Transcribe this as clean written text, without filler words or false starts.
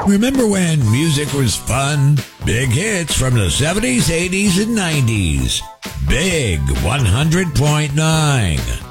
Remember when music was fun? Big hits from the 70s, 80s, and 90s. Big 100.9.